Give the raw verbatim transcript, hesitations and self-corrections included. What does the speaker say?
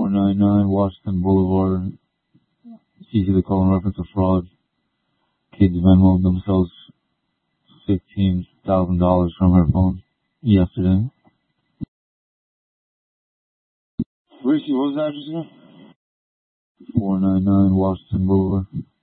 four ninety-nine Washington Boulevard. It's easily called in reference to fraud. Kids Venmoed themselves fifteen thousand dollars from her phone yesterday. Ricky, what was the address again? four ninety-nine Washington Boulevard.